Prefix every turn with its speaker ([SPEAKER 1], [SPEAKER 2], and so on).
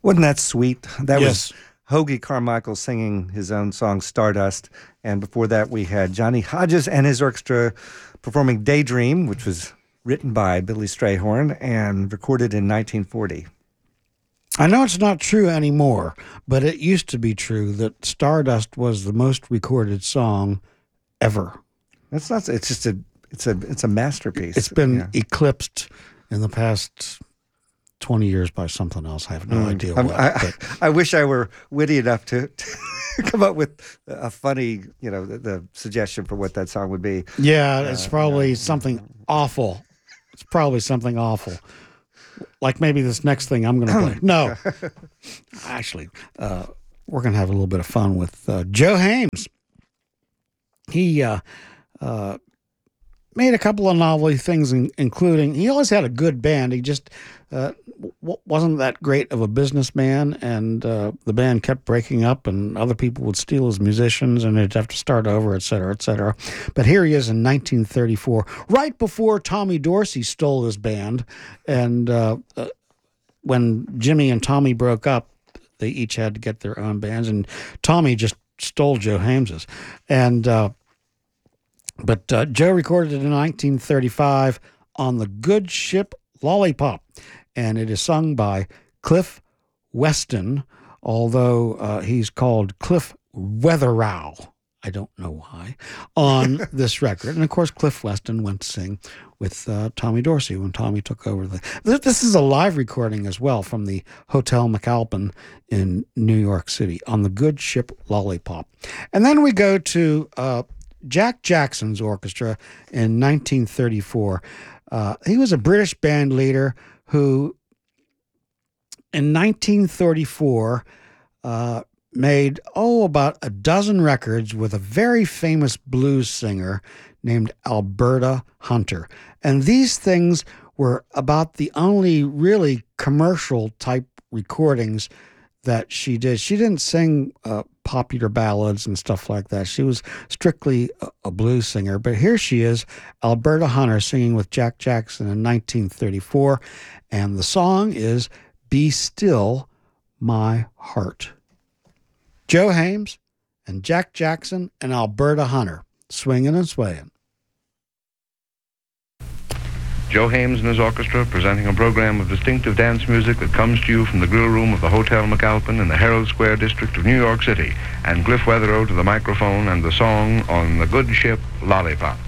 [SPEAKER 1] Wasn't that sweet? That
[SPEAKER 2] Yes.
[SPEAKER 1] was Hoagie Carmichael singing his own song Stardust. And before that, we had Johnny Hodges and his orchestra performing Daydream, which was written by Billy Strayhorn and recorded in 1940.
[SPEAKER 2] I know it's not true anymore, but it used to be true that Stardust was the most recorded song ever.
[SPEAKER 1] That's not. It's just it's a masterpiece.
[SPEAKER 2] It's been eclipsed in the past 20 years by something else. I have no idea what.
[SPEAKER 1] I wish I were witty enough to come up with a funny, the suggestion for what that song would be.
[SPEAKER 2] Yeah, it's probably something awful. It's probably something awful. Like maybe this next thing I'm going to play. No. Actually, we're going to have a little bit of fun with Joe Hames. He made a couple of novelty things, including he always had a good band. He just wasn't that great of a businessman, and the band kept breaking up, and other people would steal his musicians, and they'd have to start over, et cetera, et cetera. But here he is in 1934, right before Tommy Dorsey stole his band, and when Jimmy and Tommy broke up, they each had to get their own bands, and Tommy just stole Joe Hames's. But Joe recorded it in 1935 on the Good Ship Lollipop, and it is sung by Cliff Weston, although he's called Cliff Weatherow. I don't know why, on this record. And, of course, Cliff Weston went to sing with Tommy Dorsey when Tommy took over. This is a live recording as well from the Hotel McAlpin in New York City on the Good Ship Lollipop. And then we go to Jack Jackson's orchestra in 1934. He was a British band leader who, in 1934, made, about a dozen records with a very famous blues singer named Alberta Hunter. And these things were about the only really commercial type recordings that she did. She didn't sing popular ballads and stuff like that. She was strictly a blues singer. But here she is, Alberta Hunter, singing with Jack Jackson in 1934. And the song is Be Still My Heart. Joe Hames and Jack Jackson and Alberta Hunter, swinging and swaying.
[SPEAKER 3] Joe Hames and his orchestra presenting a program of distinctive dance music that comes to you from the grill room of the Hotel McAlpin in the Herald Square district of New York City, and Cliff Weatherow to the microphone and the song on the Good Ship Lollipop.